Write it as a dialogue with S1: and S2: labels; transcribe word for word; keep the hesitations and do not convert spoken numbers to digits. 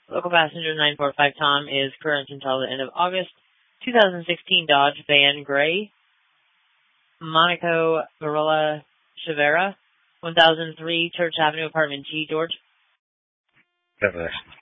S1: Local passenger nine four five Tom is current until the end of August. two thousand sixteen Dodge Van Gray. Monaco Barilla Chevera. one thousand three Church Avenue, Apartment G, George.
S2: Revelation.